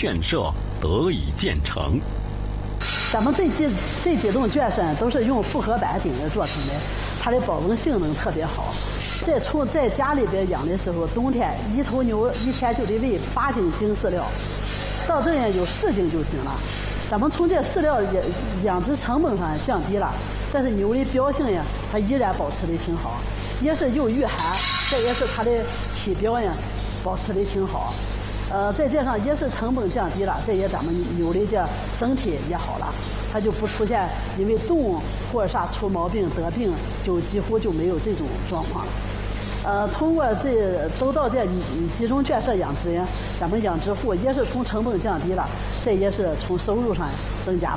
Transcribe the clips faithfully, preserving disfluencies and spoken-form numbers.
圈舍得以建成。 咱们这几这几栋圈舍都是用复合板顶子做成的，它的保温性能特别好。在从在家里边养的时候，冬天一头牛一天就得喂八斤精饲料，到这样有四斤就行了。咱们从这饲料养养殖成本上降低了，但是牛的膘性呀，它依然保持的挺好，也是又御寒，这也是它的体膘呀，保持的挺好。呃，再加上也是成本降低了，这也咱们牛的这身体也好了，它就不出现因为冻或者啥出毛病得病，就几乎就没有这种状况了。呃，通过这都到这集中圈舍养殖，咱们养殖户也是从成本降低了，这也是从收入上增加了。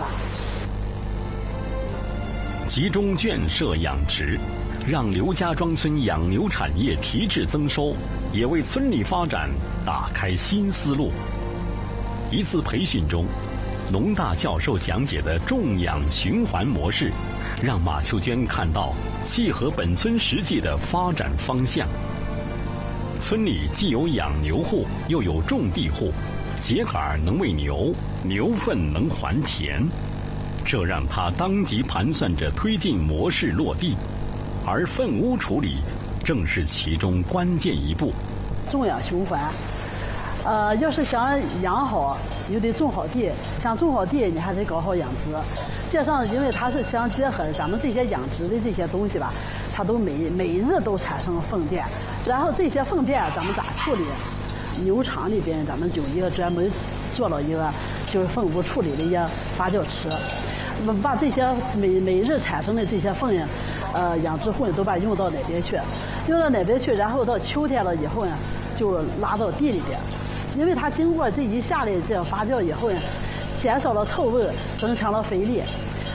集中圈舍养殖，让刘家庄村养牛产业提质增收，也为村里发展打开新思路。一次培训中，农大教授讲解的种养循环模式，让马秀娟看到契合本村实际的发展方向。村里既有养牛户，又有种地户，秸秆能喂牛，牛粪能还田，这让他当即盘算着推进模式落地，而粪污处理正是其中关键一步。 种养循环，呃，要是想养好，你得种好地，想种好地，你还得搞好养殖。加上因为它是相结合的，咱们这些养殖的这些东西吧，它都每每日都产生粪便，然后这些粪便咱们咋处理？牛场里边咱们有一个专门做了一个就是粪污处理的一个发酵池，把这些每每日产生的这些粪呀，呃，养殖户都把用到哪边去？用到哪边去？然后到秋天了以后呢，就拉到地里边，因为它经过这一下的这样发酵以后呢，减少了臭味，增强了肥力。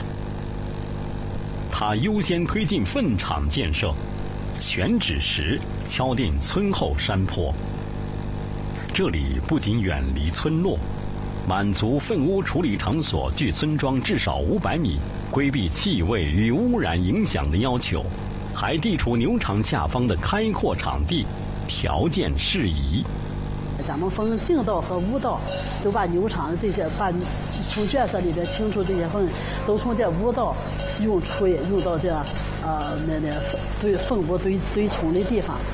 他优先推进粪场建设，选址时敲定村后山坡。这里不仅远离村落，满足粪污处理场所距村庄至少五百米，规避气味与污染影响的要求，还地处牛场下方的开阔场地，条件适宜。 咱们分净道和污道，都把牛场的这些把从圈舍里边清除这些粪，都从这污道用出用到这呃那那堆粪污堆堆充的地方。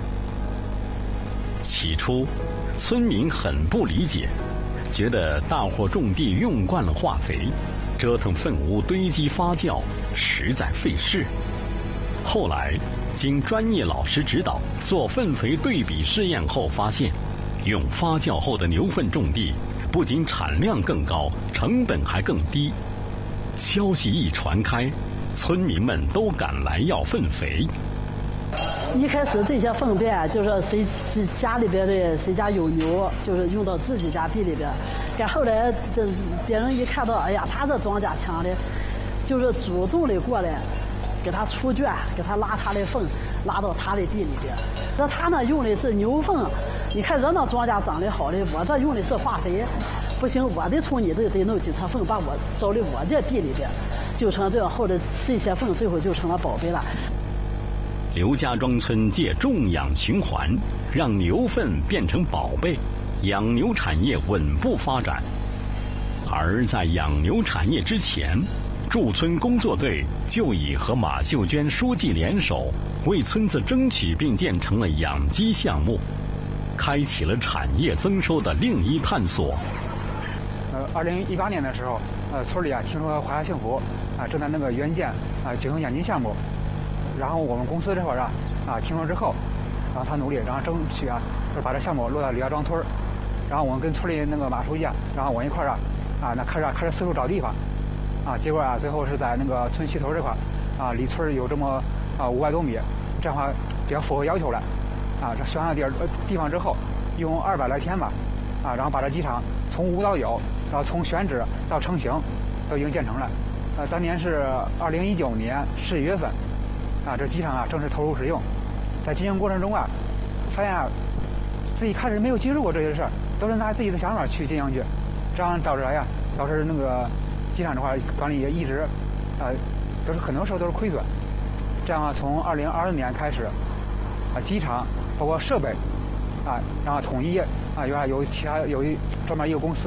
起初，村民很不理解，觉得大伙种地用惯了化肥，折腾粪污堆积发酵，实在费事。后来，经专业老师指导，做粪肥对比试验后发现，用发酵后的牛粪种地，不仅产量更高，成本还更低。消息一传开，村民们都赶来要粪肥。 一开始这些粪便就是谁家里边的谁家有牛，就是用到自己家地里边。但后来这别人一看到，哎呀，他这庄稼强的，就是主动的过来给他出圈，给他拉他的粪，拉到他的地里边。那他呢用的是牛粪，你看人那庄稼长得好的，我这用的是化肥，不行，我得从你这得弄几车粪把我招到我这地里边，就成这样，后来这些粪最后就成了宝贝了。 刘家庄村借种养循环，让牛粪变成宝贝，养牛产业稳步发展。而在养牛产业之前，驻村工作队就已和马秀娟书记联手，为村子争取并建成了养鸡项目，开启了产业增收的另一探索。 呃，二零一八年的时候，呃，村里啊听说华夏幸福啊正在那个援建啊举行养鸡项目。然后我们公司这块儿啊，啊听说之后，然后他努力，然后争取啊，就把这项目落到李家庄村儿。然后我们跟村里那个马书记啊，然后我一块儿啊，啊那开始、啊、开始四处找地方，啊结果啊最后是在那个村西头这块儿，啊离村有这么啊五百多米，这样的话比较符合要求了，啊这选好地儿地方之后，用二百来天吧，啊然后把这机场从无到有，然后从选址到成型，都已经建成了。呃当年是二零一九年十一月份。啊，这机场啊正式投入使用，在经营过程中啊，发现啊，自己开始没有接触过这些事儿，都是拿自己的想法去进行去，这样导致啥呀？导致那个机场这块管理也一直，呃，都是很多时候都是亏损。这样啊，从二零二四年开始，啊，机场包括设备，啊，然后统一啊，原来有其他有一专门一个公司。